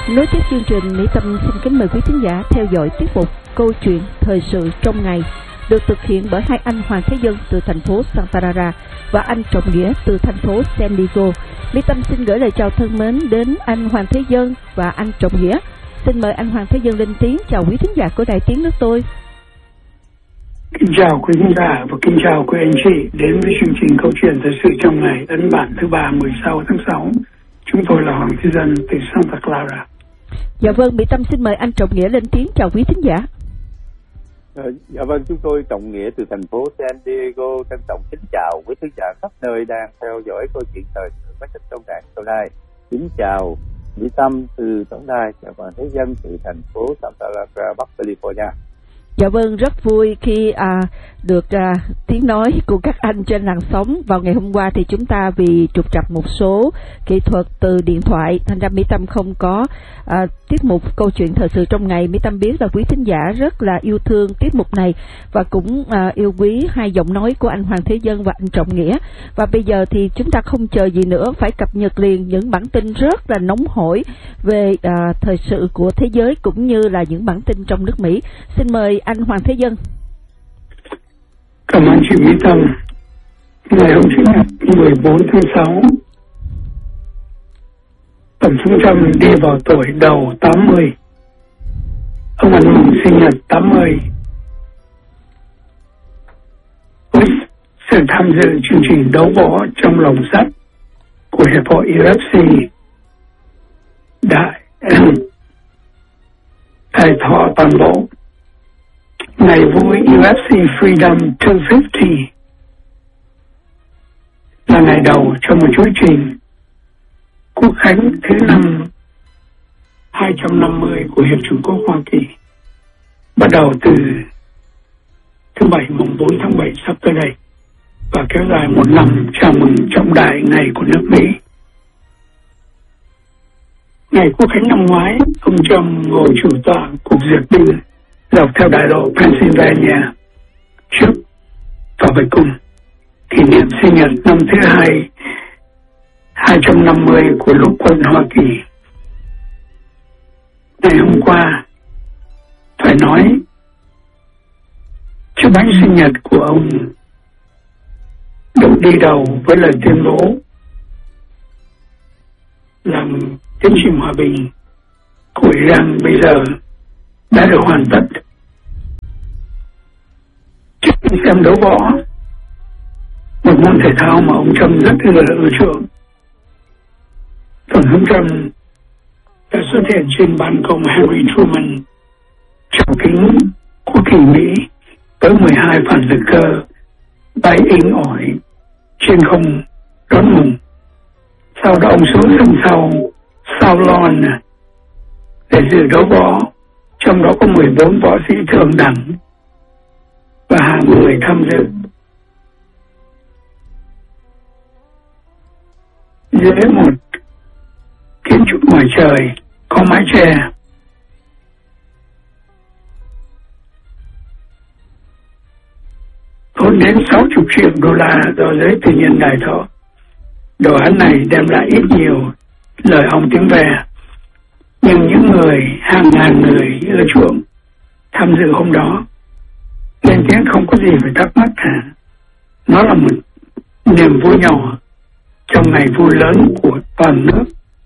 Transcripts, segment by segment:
Nối tiếp chương trình, Mỹ Tâm xin kính mời quý thính giả theo dõi tiết mục Câu chuyện thời sự trong ngày, được thực hiện bởi hai anh Hoàng Thế Dân từ thành phố Santa Clara và anh Trọng Nghĩa từ thành phố San Diego. Mỹ Tâm xin gửi lời chào thân mến đến anh Hoàng Thế Dân và anh Trọng Nghĩa. Xin mời anh Hoàng Thế Dân lên tiếng chào quý thính giả của Đài Tiếng Nước Tôi. Kính chào quý thính giả và kính chào quý anh chị đến với chương trình Câu chuyện thời sự trong ngày ấn bản thứ 3 16 tháng 6. Chúng tôi là Hoàng Thế Dân từ Santa Clara. Dạ vâng, Mỹ Tâm xin mời anh Trọng Nghĩa lên tiếng chào quý thính giả. Dạ vâng, chúng tôi Trọng Nghĩa từ thành phố San Diego trân trọng kính chào quý thính giả khắp nơi đang theo dõi câu chuyện thời sự phát trên trong đài Tổng đài. Kính chào Mỹ Tâm từ Tổng đài, chào Hoàng Thế Dân từ thành phố Santa Clara, Bắc California. Dạ vâng, rất vui khi được tiếng nói của các anh trên làn sóng. Vào ngày hôm qua thì chúng ta vì trục trặc một số kỹ thuật từ điện thoại, thành ra Mỹ Tâm không có tiết mục Câu chuyện thời sự trong ngày. Mỹ Tâm biết là quý thính giả rất là yêu thương tiết mục này và cũng yêu quý hai giọng nói của anh Hoàng Thế Dân và anh Trọng Nghĩa. Và bây giờ thì chúng ta không chờ gì nữa, phải cập nhật liền những bản tin rất là nóng hổi về thời sự của thế giới cũng như là những bản tin trong nước Mỹ. Xin mời anh Hoàng Thế Dân. Cảm ơn chị Mỹ Tâm. Ngày hôm Chủ nhật 14 tháng 6, Tổng thống Trump đi vào tuổi đầu 80. Ông ăn mừng sinh nhật 80 với sự tham dự chương trình đấu võ trong lồng sắt của Hiệp hội UFC đại thọ toàn bộ. Ngày vui UFC Freedom 250 là ngày đầu cho một chuỗi trình quốc khánh thứ năm 250 của Hiệp chủng quốc Hoa Kỳ, bắt đầu từ thứ Bảy mùng 4 tháng 7 sắp tới đây và kéo dài một năm chào mừng trọng đại ngày của nước Mỹ. Ngày quốc khánh năm ngoái, ông Trump ngồi chủ tọa cuộc duyệt binh dọc theo đại lộ Pennsylvania trước và về cùng kỷ niệm sinh nhật năm thứ 250 của lục quân Hoa Kỳ. Ngày hôm qua, phải nói chiếc bánh sinh nhật của ông được đi đầu với lời tuyên bố rằng tiến trình hòa bình của Iran bây giờ đã được hoàn tất. Trước khi xem đấu võ, một môn thể thao mà ông Trump rất ưa chuộng, Tổng thống Trump đã xuất hiện trên ban công Harry Truman trong kính quốc kỳ Mỹ với 12 phản lực cơ bay inh ỏi trên không đón mừng. Sau đó ông xuống sân sau lawn để dự đấu võ, trong đó có 14 võ sĩ thượng đẳng và hàng người tham dự. Dưới một kiến trúc ngoài trời có mái che, tốn đến 60 triệu đô la do giới tư nhân đài thọ. Đồ án này đem lại ít nhiều lời hồng tiếng ve, nhưng những người hàng ngàn người ưa chuộng tham dự hôm đó lên tiếng không có gì phải thắc mắc cả. Nó là một niềm vui nhỏ trong ngày vui lớn của toàn nước.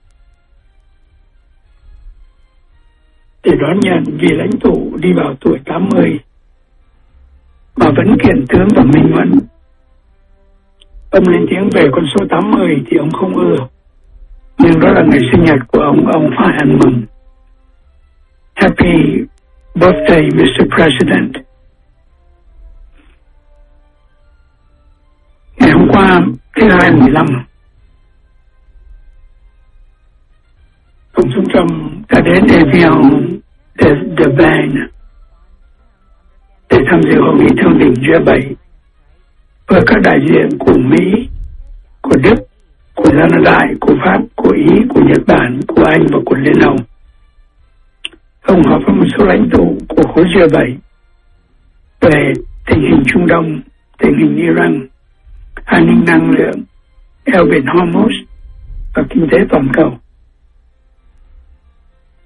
Để đón nhận vị lãnh tụ đi vào tuổi 80 mà vẫn kiện tướng và minh mẫn, ông lên tiếng về con số 80 thì ông không ưa, nhưng đó là ngày sinh nhật của ông phải ăn mừng. Happy birthday, Mr. President. Ngày hôm qua, thứ Hai 15, Tổng thống Trump đã đến Evian de Bain để tham dự hội nghị thượng đỉnh G7 với các đại diện của Mỹ, của Đức, của Gia Đại, của Pháp, của Ý, của Nhật Bản, của Anh và của Liên Âu. Ông họp với một số lãnh tụ của khối G7 về tình hình Trung Đông, tình hình Iran, an ninh năng lượng, eo biển Hormuz và kinh tế toàn cầu.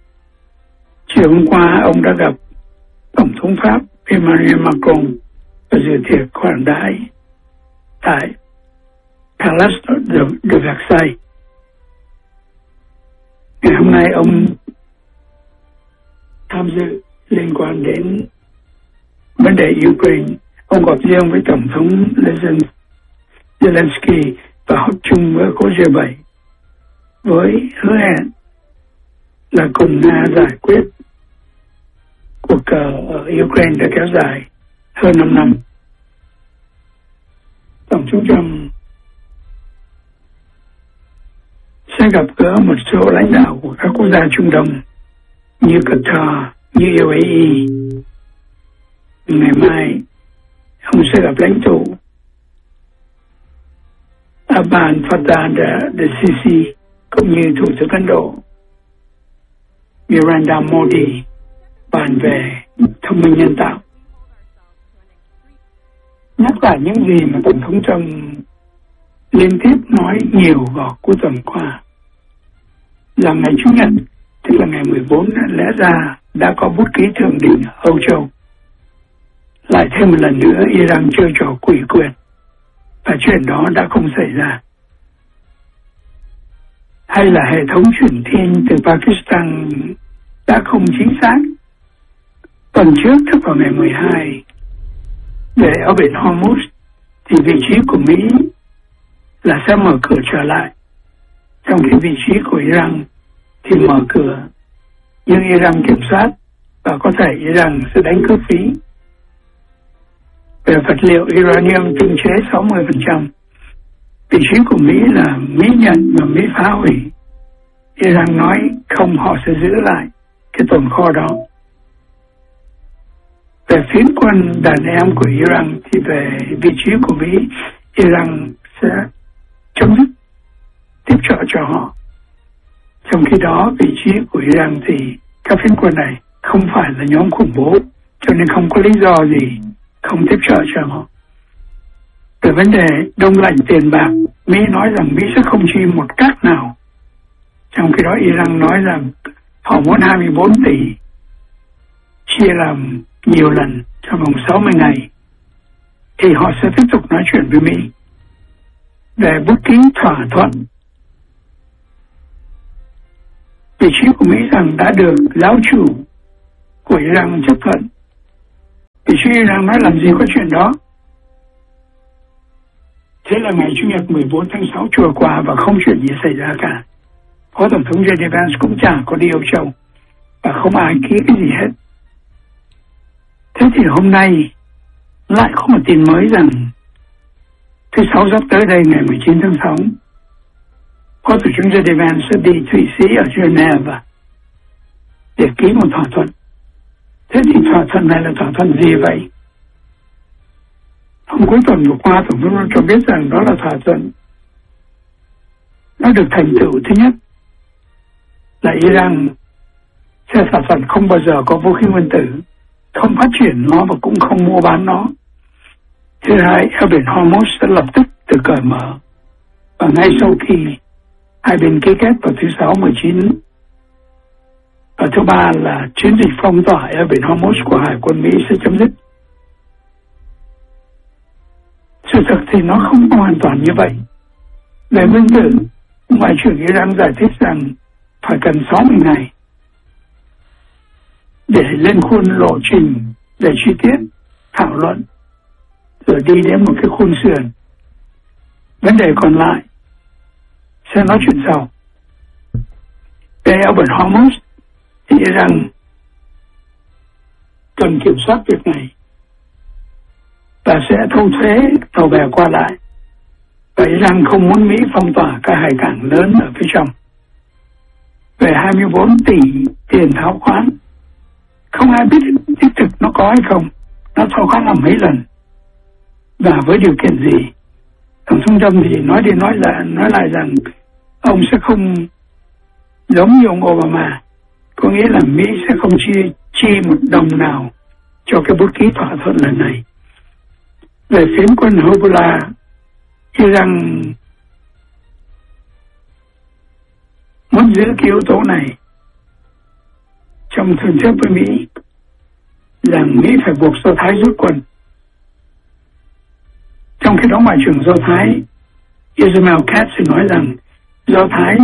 Chiều hôm qua ông đã gặp Tổng thống Pháp Emmanuel Macron và dự tiệc khoản đãi tại Palace de Versailles. Ngày hôm nay ông tham dự liên quan đến vấn đề Ukraine. Ông gặp riêng với Tổng thống Zelensky và họp chung với khối G7 với hứa hẹn là cùng Nga giải quyết cuộc cờ ở Ukraine đã kéo dài hơn 5 năm. Tổng thống Trump sẽ gặp gỡ một số lãnh đạo của các quốc gia Trung Đông như Qatar, như UAE. Ngày mai, ông sẽ gặp lãnh tụ Abdel Fattah al-Sisi cũng như Thủ tướng Ấn Độ Narendra Modi bàn về thông minh nhân tạo. Nhắc lại những gì mà Tổng thống Trump liên tiếp nói nhiều vào cuối tuần qua là ngày Chủ nhật, tức là ngày 14, lẽ ra đã có bút ký thượng đỉnh Âu Châu. Lại thêm một lần nữa Iran chơi trò quỷ quyền và chuyện đó đã không xảy ra. Hay là hệ thống truyền tin từ Pakistan đã không chính xác. Tuần trước, tức vào ngày 12, để ở biển Hormuz thì vị trí của Mỹ là sẽ mở cửa trở lại, trong khi vị trí của Iran thì mở cửa, nhưng Iran kiểm soát và có thể Iran sẽ đánh cướp phí. Về vật liệu uranium tinh chế 60%, vị trí của Mỹ là Mỹ nhận và Mỹ phá hủy. Iran nói không, họ sẽ giữ lại cái tồn kho đó. Về phiến quân đàn em của Iran thì về vị trí của Mỹ, Iran sẽ chấm dứt tiếp trợ cho họ. Trong khi đó, vị trí của Iran thì các phiến quân này không phải là nhóm khủng bố, cho nên không có lý do gì không tiếp trợ cho họ. Về vấn đề đông lạnh tiền bạc, Mỹ nói rằng Mỹ sẽ không chi một cát nào. Trong khi đó Iran nói rằng họ muốn 24 tỷ chia làm nhiều lần trong vòng 60 ngày thì họ sẽ tiếp tục nói chuyện với Mỹ. Về bút ký thỏa thuận, vị trí của Mỹ rằng đã được giáo chủ của Iran chấp thuận. Vị trí Iran nói làm gì có chuyện đó. Thế là ngày Chủ nhật 14 tháng 6 trôi qua và không chuyện gì xảy ra cả. Phó Tổng thống JD Vance cũng chẳng có đi Âu Châu và không ai ký cái gì hết. Thế thì hôm nay lại có một tin mới rằng thứ Sáu sắp tới đây, ngày 19 tháng 6, Phó Tổng thống JD Vance sẽ đi Thụy Sĩ ở Geneva để ký một thỏa thuận. Thế thì thỏa thuận này là thỏa thuận gì vậy? Hôm cuối tuần vừa qua, Tổng thống cho biết rằng đó là thỏa thuận nó được thành tựu. Thứ nhất là Iran sẽ thỏa thuận không bao giờ có vũ khí nguyên tử, không phát triển nó và cũng không mua bán nó. Thứ hai, eo biển Hormuz sẽ lập tức được cởi mở. Và ngay sau khi hai bên ký kết vào thứ Sáu 19, và thứ ba là chiến dịch phong tỏa eo biển Hormuz của Hải quân Mỹ sẽ chấm dứt. Sự thật thì nó không hoàn toàn như vậy. Về nguyên tử, Ngoại trưởng Iran giải thích rằng phải cần 60 ngày để lên khuôn lộ trình để chi tiết, thảo luận, rồi đi đến một cái khuôn sườn. Vấn đề còn lại sẽ nói chuyện sau. Về eo biển Hormuz thì Iran cần kiểm soát việc này và sẽ thu thuế tàu bè qua lại. Và Iran không muốn Mỹ phong tỏa các hải cảng lớn ở phía trong. Về 24 tỷ tiền tháo khoán, không ai biết đích thực nó có hay không. Nó tháo khoán làm mấy lần và với điều kiện gì. Tổng thống Trump thì nói lại rằng ông sẽ không giống như ông Obama, có nghĩa là Mỹ sẽ không chi một đồng nào cho cái bút ký thỏa thuận lần này. Về phiến quân Hezbollah, Iran muốn giữ cái yếu tố này trong thương thuyết với Mỹ rằng Mỹ phải buộc Do Thái rút quân. Trong khi đó Ngoại trưởng Do Thái Ismail Katz nói rằng Do Thái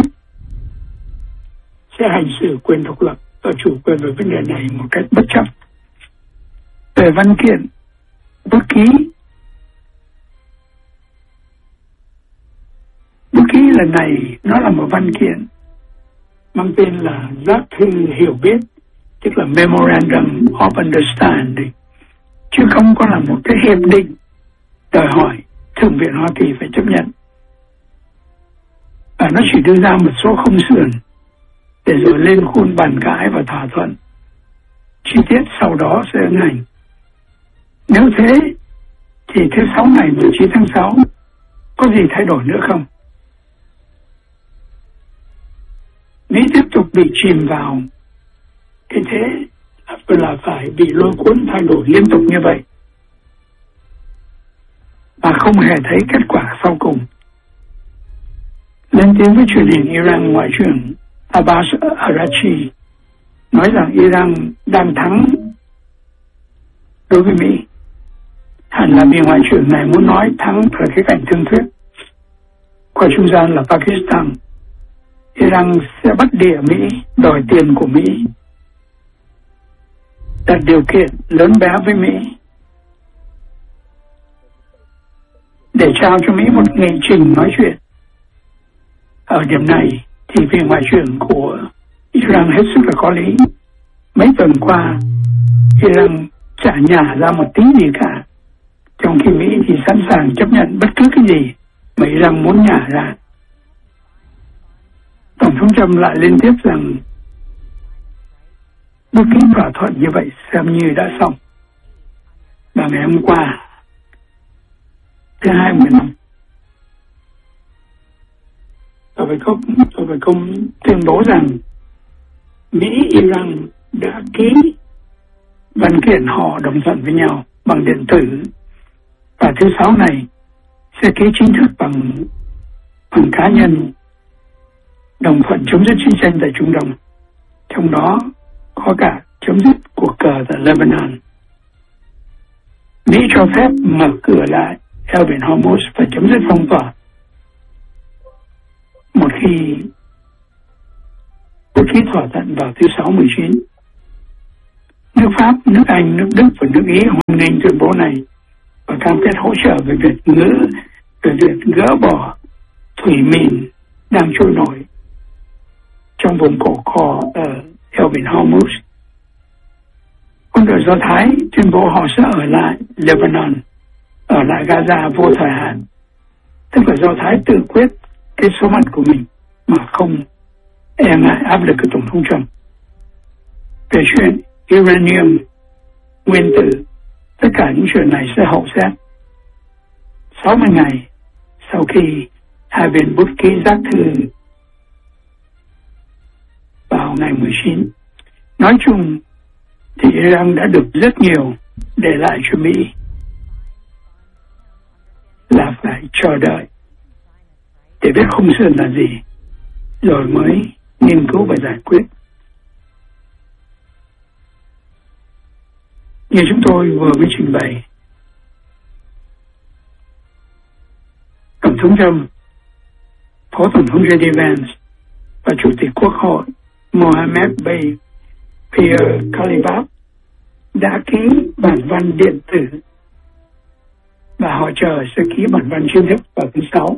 sẽ hành xử quyền độc lập và chủ quyền về vấn đề này một cách bất chấp. Về văn kiện bút ký lần này nó là một văn kiện mang tên là giác thư hiểu biết, tức là Memorandum of Understanding, chứ không có là một cái hiệp định đòi hỏi Thượng viện Hoa Kỳ phải chấp nhận. Và nó chỉ đưa ra một số khung sườn để rồi lên khuôn bàn cãi và thỏa thuận. Chi tiết sau đó sẽ ấn hành. Nếu thế, thì thứ Sáu ngày 19 tháng 6 có gì thay đổi nữa không? Mỹ tiếp tục bị chìm vào cái thế là phải bị lôi cuốn thay đổi liên tục như vậy và không hề thấy kết quả sau cùng. Lên tiếng với truyền hình Iran, Ngoại trưởng Abbas Araghchi nói rằng Iran đang thắng đối với Mỹ. Hẳn là vị Ngoại trưởng này muốn nói thắng thời cái cảnh thương thuyết. Qua trung gian là Pakistan, Iran sẽ bắt đĩa Mỹ, đòi tiền của Mỹ, đặt điều kiện lớn bé với Mỹ để trao cho Mỹ một nghị trình nói chuyện. Ở điểm này thì vị Ngoại trưởng của Iran hết sức là có lý. Mấy tuần qua Iran chả nhả ra một tí gì cả, trong khi Mỹ thì sẵn sàng chấp nhận bất cứ cái gì mà Iran muốn nhả ra. Tổng thống Trump lại liên tiếp rằng bất ký thỏa thuận như vậy xem như đã xong. Và ngày hôm qua, thứ 25, tôi phải công tuyên bố rằng Mỹ Iran đã ký văn kiện họ đồng thuận với nhau bằng điện tử, và thứ Sáu này sẽ ký chính thức bằng cá nhân đồng thuận chấm dứt chiến tranh tại Trung Đông, trong đó có cả chấm dứt cuộc cờ tại Lebanon. Mỹ cho phép mở cửa lại eo biển Hormuz và chấm dứt phong tỏa một khi ký thỏa thuận vào thứ Sáu 19. Nước Pháp, nước Anh, nước Đức và nước Ý hoan nghênh tuyên bố này và cam kết hỗ trợ về việc gỡ bỏ thủy mìn đang trôi nổi trong vùng cổ kho ở eo biển Hormuz. Quân đội Do Thái tuyên bố họ sẽ ở lại Lebanon, ở lại Gaza vô thời hạn, tức là Do Thái tự quyết cái số mặt của mình mà không e ngại áp lực của Tổng thống Trump. Về chuyện uranium, nguyên tử, tất cả những chuyện này sẽ hậu xét. 60 ngày sau khi hai bên bút ký giác thư vào ngày 19. Nói chung thì Iran đã được rất nhiều để lại cho Mỹ, là phải chờ đợi để biết khung sườn là gì rồi mới nghiên cứu và giải quyết. Như chúng tôi vừa mới trình bày, Tổng thống Trump, Phó Tổng thống J.D. Vance và Chủ tịch Quốc hội Mohammed Bey Pierre Khalibaf đã ký bản văn điện tử và họ chờ sẽ ký bản văn chính thức vào thứ Sáu.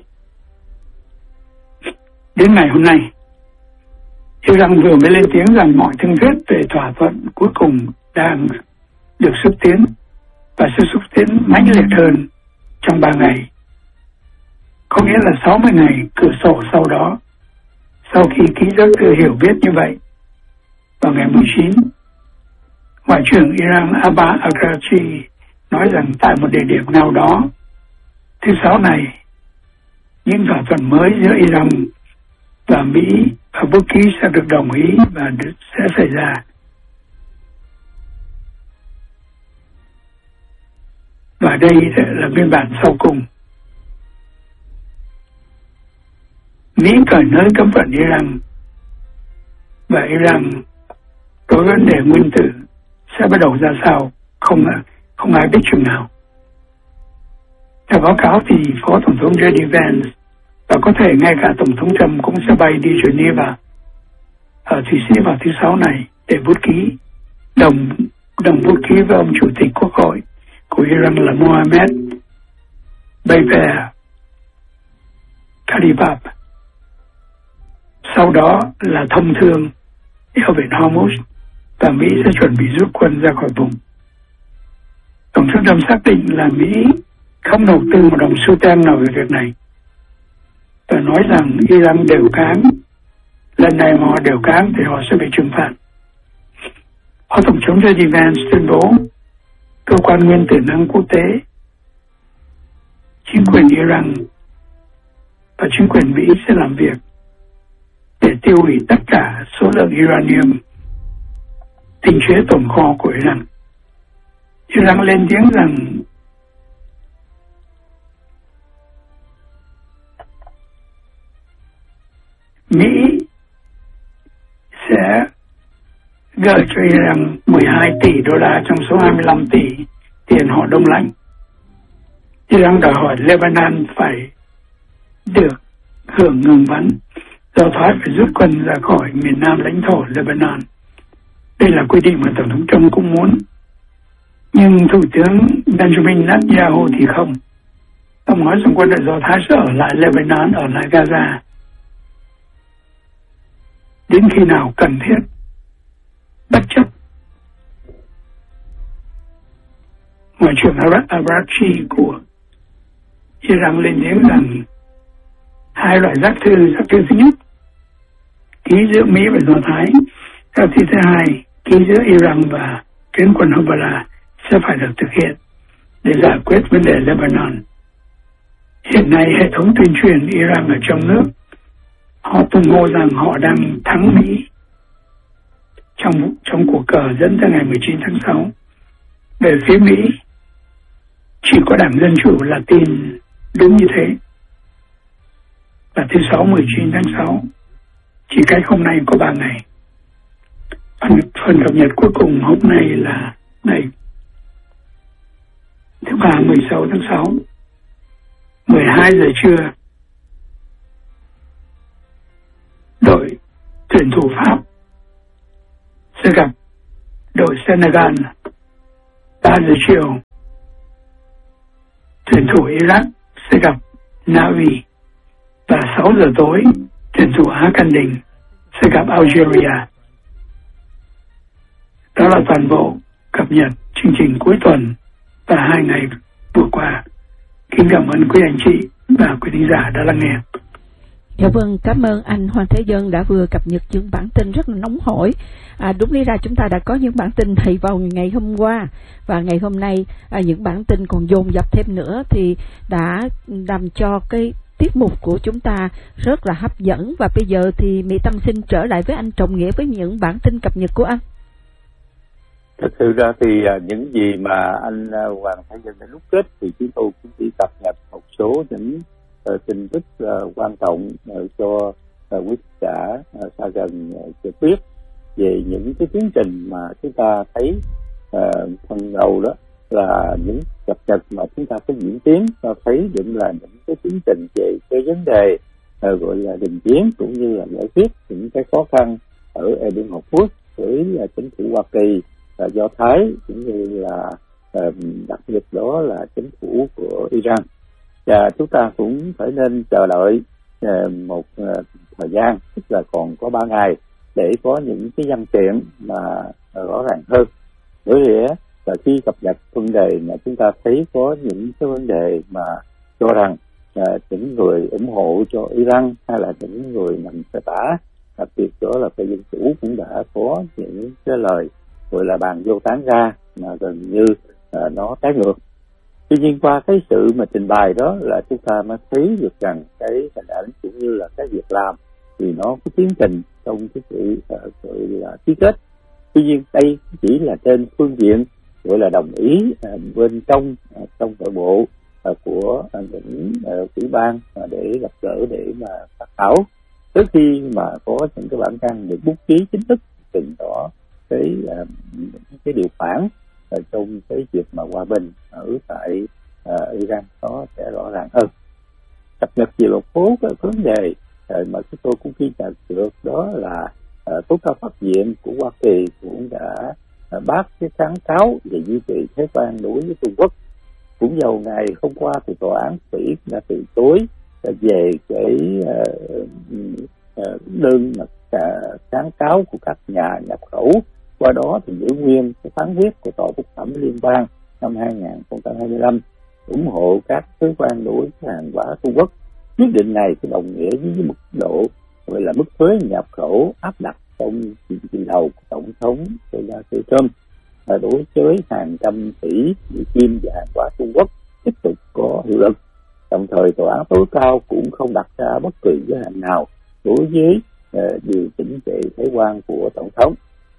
Đến ngày hôm nay, Iran vừa mới lên tiếng rằng mọi thương thuyết về thỏa thuận cuối cùng đang được xúc tiến và sẽ xúc tiến mãnh liệt hơn trong 3 ngày. Có nghĩa là 60 ngày cửa sổ sau đó, sau khi ký giác thư hiểu biết như vậy, vào ngày 19, Ngoại trưởng Iran Abbas Araghchi nói rằng tại một địa điểm nào đó, thứ Sáu này, những thỏa thuận mới giữa Iran và Mỹ và bút ký sẽ được đồng ý và sẽ xảy ra. Và đây là biên bản sau cùng. Mỹ cởi nới cấm vận Iran và Iran đối với vấn đề nguyên tử sẽ bắt đầu ra sao, không ai biết chừng nào. Theo báo cáo thì Phó Tổng thống J.D. Vance và có thể ngay cả Tổng thống Trump cũng sẽ bay đi Geneva ở Thụy Sĩ vào thứ Sáu này để bút ký đồng bút ký với ông Chủ tịch Quốc hội của Iran là Mohammed Bagher Khalibaf. Sau đó là thông thương eo biển Hormuz và Mỹ sẽ chuẩn bị rút quân ra khỏi vùng. Tổng thống Trump xác định là Mỹ không đầu tư một đồng xu teng nào về việc này và nói rằng Iran đều kháng, lần này mà họ đều kháng thì họ sẽ bị trừng phạt. Phó Tổng thống J.D. Vance tuyên bố cơ quan nguyên tử năng quốc tế, chính quyền Iran và chính quyền Mỹ sẽ làm việc để tiêu hủy tất cả số lượng uranium tinh chế tồn kho của Iran. Iran lên tiếng rằng Mỹ sẽ gửi cho Iran 12 tỷ đô la trong số 25 tỷ tiền họ đông lạnh. Iran đòi hỏi Lebanon phải được hưởng ngừng bắn, Do Thái phải rút quân ra khỏi miền nam lãnh thổ Lebanon. Đây là quy định mà Tổng thống Trump cũng muốn. Nhưng Thủ tướng Benjamin Netanyahu thì không. Ông nói rằng quân đội Do Thái sẽ ở lại Lebanon, ở lại Gaza đến khi nào cần thiết, bất chấp Ngoại trưởng Araghchi của Iran lên tiếng rằng hai loại giác thư thứ nhất ký giữa Mỹ và Do Thái, giác thư thứ hai ký giữa Iran và phiến quân Hezbollah sẽ phải được thực hiện để giải quyết vấn đề Lebanon. Hiện nay hệ thống tuyên truyền Iran ở trong nước họ tung hô rằng họ đang thắng Mỹ trong cuộc cờ dẫn tới ngày 19 tháng 6. Về phía Mỹ, chỉ có Đảng Dân Chủ là tin đúng như thế. Và thứ Sáu 19 tháng 6, chỉ cách hôm nay có 3 ngày. Phần cập nhật cuối cùng hôm nay là ngày thứ Ba 16 tháng 6, 12 giờ trưa, đội tuyển thủ Pháp sẽ gặp đội Senegal. 3 giờ chiều, tuyển thủ Iraq sẽ gặp Na Uy. Và 6 giờ tối, tuyển thủ Á Can Đình sẽ gặp Algeria. Đó là toàn bộ cập nhật chương trình cuối tuần và 2 ngày vừa qua. Kính cảm ơn quý anh chị và quý thính giả đã lắng nghe. Dạ vâng, cảm ơn anh Hoàng Thế Dân đã vừa cập nhật những bản tin rất là nóng hổi. Đúng lý ra chúng ta đã có những bản tin này vào ngày hôm qua và ngày hôm nay những bản tin còn dồn dập thêm nữa thì đã làm cho cái tiết mục của chúng ta rất là hấp dẫn. Và bây giờ thì Mỹ Tâm xin trở lại với anh Trọng Nghĩa với những bản tin cập nhật của anh. Thật sự ra thì những gì mà anh Hoàng Thái Dân đã đúc kết thì chúng tôi cũng chỉ cập nhật một số những tin tức quan trọng cho quý giả xa gần được biết về những cái tiến trình mà chúng ta thấy phần đầu đó là những cập nhật mà chúng ta có diễn tiến ta thấy định là những cái tiến trình về cái vấn đề gọi là đình chiến cũng như là giải quyết những cái khó khăn ở Liên Hợp Quốc với chính phủ Hoa Kỳ và Do Thái cũng như là đặc biệt đó là chính phủ của Iran. Và chúng ta cũng phải nên chờ đợi một thời gian, tức là còn có 3 ngày để có những cái văn kiện mà rõ ràng hơn. Bởi vì là khi cập nhật vấn đề mà chúng ta thấy có những cái vấn đề mà cho rằng những người ủng hộ cho Iran hay là những người nằm phe tả, đặc biệt đó là phe Dân Chủ cũng đã có những cái lời gọi là bàn vô tán ra mà gần như nó trái ngược. Tuy nhiên qua cái sự mà trình bày đó là chúng ta mới thấy được rằng cái hình ảnh cũng như là cái việc làm thì nó có tiến trình trong cái sự gọi là ký kết. Tuy nhiên đây chỉ là trên phương diện gọi là đồng ý bên trong nội bộ của những ủy ban để gặp gỡ để mà phát thảo. Trước khi mà có những cái bản căn được bút ký chính thức trình đó cái điều khoản trong cái việc mà hòa bình ở tại Iran nó sẽ rõ ràng hơn. Cập nhật về một số cái vấn đề mà chúng tôi cũng ghi nhận được, đó là tố cáo pháp viện của Hoa Kỳ cũng đã bác cái kháng cáo về duy trì thuế quan đối với Trung Quốc. Cũng vào ngày hôm qua thì tòa án Mỹ đã từ chối về cái đơn kháng cáo của các nhà nhập khẩu, qua đó thì giữ nguyên cái phán quyết của Tòa Phúc thẩm Liên bang năm 2025 ủng hộ các thuế quan đối với hàng hóa Trung Quốc. Quyết định này thì đồng nghĩa với mức độ gọi là mức thuế nhập khẩu áp đặt trong nhiệm kỳ đầu của Tổng thống Donald Trump đối với hàng trăm tỷ Mỹ Kim và hàng hóa Trung Quốc tiếp tục có hiệu lực. Đồng thời tòa án tối cao cũng không đặt ra bất kỳ giới hạn nào đối với điều chỉnh về thuế quan của Tổng thống.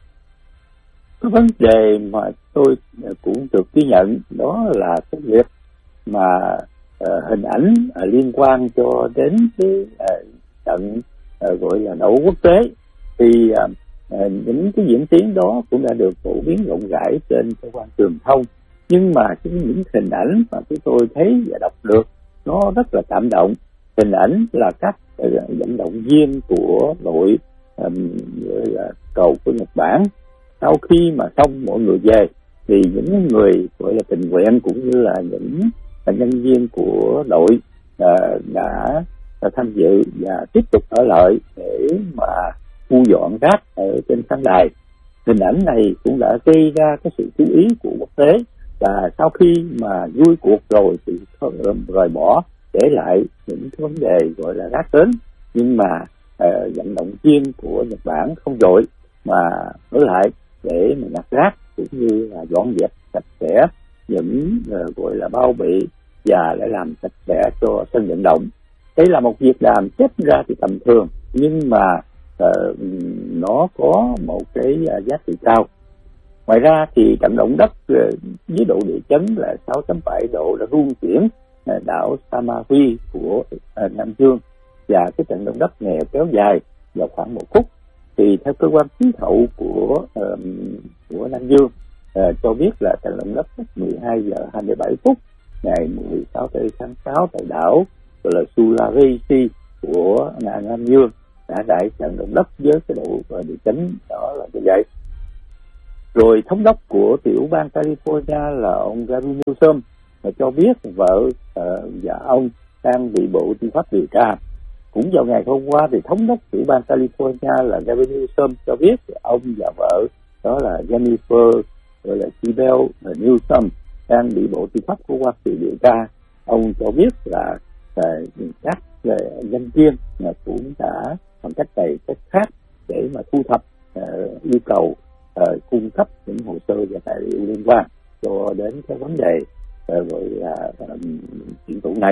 Cái vấn đề mà tôi cũng được ghi nhận đó là cái việc mà hình ảnh liên quan cho đến cái trận gọi là đấu quốc tế, thì những cái diễn tiến đó cũng đã được phổ biến rộng rãi trên cơ quan truyền thông, nhưng mà những hình ảnh mà chúng tôi thấy và đọc được nó rất là cảm động. Hình ảnh là các vận động viên của đội cầu của Nhật Bản, sau khi mà xong mọi người về thì những người gọi là tình nguyện cũng như là những nhân viên của đội đã tham dự và tiếp tục ở lại để mà thu dọn rác ở trên khán đài. Hình ảnh này cũng đã gây ra cái sự chú ý của quốc tế, và sau khi mà vui cuộc rồi thì rời bỏ, để lại những cái vấn đề gọi là rác đến, nhưng mà vận động viên của Nhật Bản không vội mà ở lại để mà nhặt rác cũng như là dọn dẹp sạch sẽ những gọi là bao bì và để làm sạch sẽ cho sân vận động. Đây là một việc làm xét ra thì tầm thường, nhưng mà nó có một cái giá trị cao. Ngoài ra thì trận động đất với độ địa chấn là 6.7 độ đã rung chuyển đảo Samawi của Nam Dương, và cái trận động đất này kéo dài vào khoảng 1 phút. Thì theo cơ quan khí hậu của Nam Dương cho biết là trận động đất 12 giờ 27 phút ngày 16 tháng 6 tại đảo gọi là Sulawesi của Nam Dương đã đại trận động đất với cái độ địa chấn đó là như vậy. Rồi thống đốc của tiểu bang California là ông Gavin Newsom cho biết vợ và ông đang bị Bộ Tư pháp điều tra. Cũng vào ngày hôm qua thì thống đốc tiểu bang California là Gavin Newsom cho biết ông và vợ đó là Jennifer gọi là Sibel Newsom đang bị Bộ Tư pháp của Hoa Kỳ điều tra. Ông cho biết là các nhân viên cũng đã bằng cách này cách khác để mà thu thập yêu cầu cung cấp những hồ sơ và tài liệu liên quan cho đến cái vấn đề gọi là chuyện tụng này.